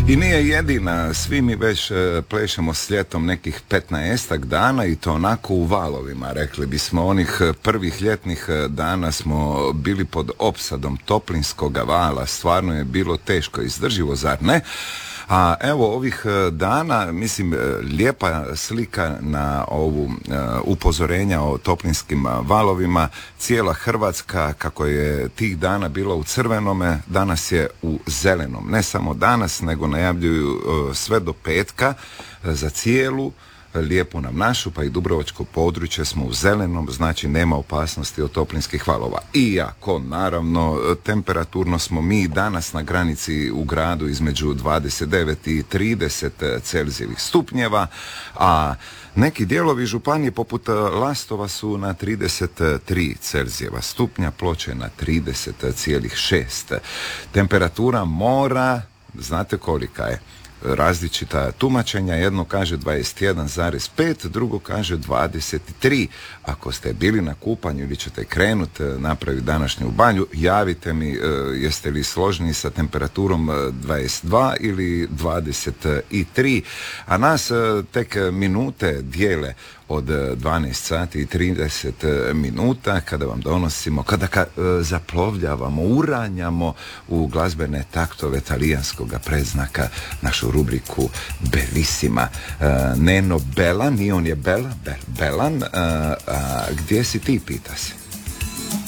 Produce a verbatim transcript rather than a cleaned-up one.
I nije jedina, svi mi već plešemo s ljetom nekih petnaestak dana i to onako u valovima, rekli bismo. Onih prvih ljetnih dana smo bili pod opsadom toplinskoga vala, stvarno je bilo teško izdrživo, zar ne? A evo ovih dana, mislim, lijepa slika na ovu uh, upozorenja o toplinskim valovima. Cijela Hrvatska, kako je tih dana bila u crvenome, danas je u zelenom. Ne samo danas, nego najavljuju uh, sve do petka uh, za cijelu lijepu nam našu, pa i dubrovačko područje smo u zelenom, znači nema opasnosti od toplinskih valova. Iako, naravno, temperaturno smo mi danas na granici u gradu između dvadeset devet i trideset Celzijevih stupnjeva, a neki dijelovi županije poput Lastova su na trideset tri Celzijeva stupnja, Ploče na trideset zarez šest. Temperatura mora, znate kolika je? Različita tumačenja, jedno kaže dvadeset jedan zarez pet, drugo kaže dvadeset tri. Ako ste bili na kupanju ili ćete krenuti napraviti današnju banju, javite mi jeste li složni sa temperaturom dvadeset dva ili dvadeset tri. A nas tek minute dijele od dvanaest sati i trideset minuta kada vam donosimo, kada ka, zaplovljavamo, uranjamo u glazbene taktove talijanskog predznaka našu rubriku Bellissima. Uh, Neno Belan, i on je Bela, Be, Belan, uh, uh, gdje si ti, pita se?